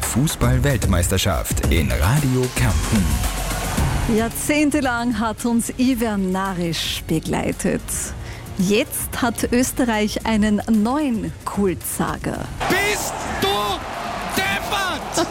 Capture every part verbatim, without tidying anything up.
Fußball-Weltmeisterschaft in Radio Kärnten. Jahrzehntelang hat uns Ivan Narisch begleitet. Jetzt hat Österreich einen neuen Kultsager. Bist du deppert?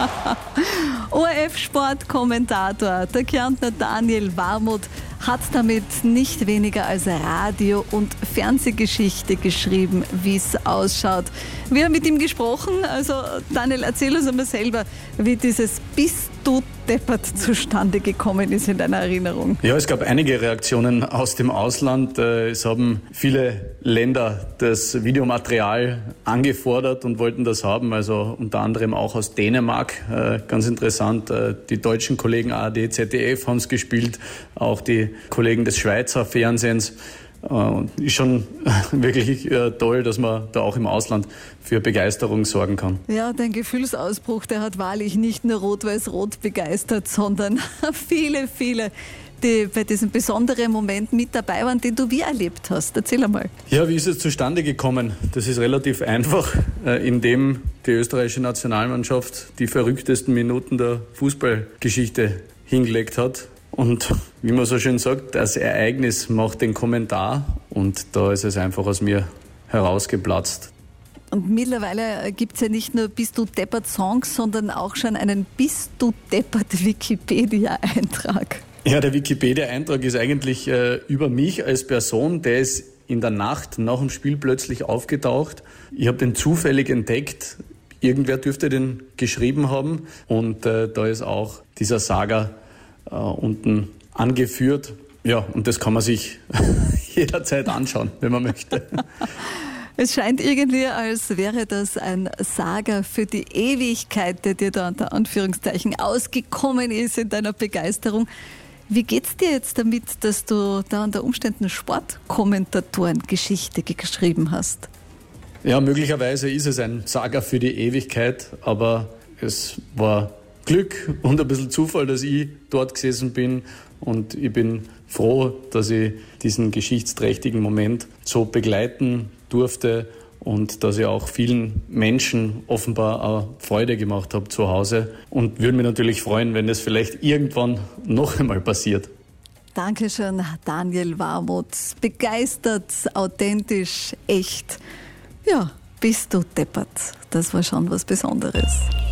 O R F-Sportkommentator, der Kärntner Daniel Warmuth, hat damit nicht weniger als Radio- und Fernsehgeschichte geschrieben, wie es ausschaut. Wir haben mit ihm gesprochen. Also Daniel, erzähl uns einmal selber, wie dieses Bist du deppert zustande gekommen ist in deiner Erinnerung. Ja, es gab einige Reaktionen aus dem Ausland. Es haben viele Länder das Videomaterial angefordert und wollten das haben, also unter anderem auch aus Dänemark. Ganz interessant, die deutschen Kollegen A R D, Z D F haben es gespielt, auch die Kollegen des Schweizer Fernsehens. Ist schon wirklich toll, dass man da auch im Ausland für Begeisterung sorgen kann. Ja, dein Gefühlsausbruch, der hat wahrlich nicht nur Rot-Weiß-Rot begeistert, sondern viele, viele, die bei diesem besonderen Moment mit dabei waren, den du wie erlebt hast. Erzähl einmal. Ja, wie ist es zustande gekommen? Das ist relativ einfach, indem die österreichische Nationalmannschaft die verrücktesten Minuten der Fußballgeschichte hingelegt hat. Und wie man so schön sagt, das Ereignis macht den Kommentar und da ist es einfach aus mir herausgeplatzt. Und mittlerweile gibt es ja nicht nur Bist du deppert Songs, sondern auch schon einen Bist du deppert Wikipedia-Eintrag. Ja, der Wikipedia-Eintrag ist eigentlich äh, über mich als Person, der ist in der Nacht nach dem Spiel plötzlich aufgetaucht. Ich habe den zufällig entdeckt, irgendwer dürfte den geschrieben haben und äh, da ist auch dieser Saga Uh, unten angeführt. Ja, und das kann man sich jederzeit anschauen, wenn man möchte. Es scheint irgendwie, als wäre das ein Saga für die Ewigkeit, der dir da unter Anführungszeichen ausgekommen ist in deiner Begeisterung. Wie geht's dir jetzt damit, dass du da unter Umständen Sportkommentatoren-Geschichte geschrieben hast? Ja, möglicherweise ist es ein Saga für die Ewigkeit, aber es war Glück und ein bisschen Zufall, dass ich dort gesessen bin und ich bin froh, dass ich diesen geschichtsträchtigen Moment so begleiten durfte und dass ich auch vielen Menschen offenbar auch Freude gemacht habe zu Hause und würde mich natürlich freuen, wenn das vielleicht irgendwann noch einmal passiert. Dankeschön, Daniel Warmuth. Begeistert, authentisch, echt. Ja, bist du deppert. Das war schon was Besonderes.